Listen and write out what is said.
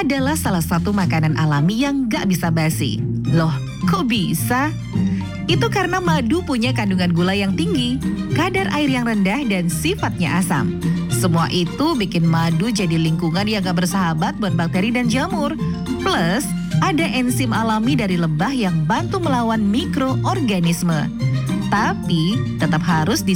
adalah salah satu makanan alami yang gak bisa basi. Loh, kok bisa? Itu karena madu punya kandungan gula yang tinggi, kadar air yang rendah, dan sifatnya asam. Semua itu bikin madu jadi lingkungan yang gak bersahabat buat bakteri dan jamur. Plus, ada enzim alami dari lebah yang bantu melawan mikroorganisme. Tapi, tetap harus